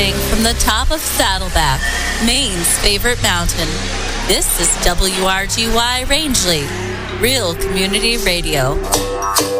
Broadcasting from the top of Saddleback, Maine's favorite mountain. This is WRGY Rangeley, Real Community Radio.